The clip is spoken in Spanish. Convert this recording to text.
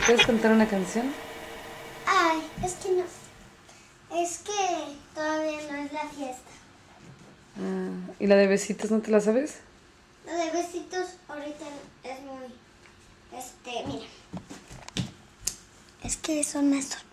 ¿Puedes cantar una canción? Ay, es que no. Es que todavía no es la fiesta. ¿Y la de besitos no te la sabes? Lo de besitos ahorita es muy... mira. Es que son más...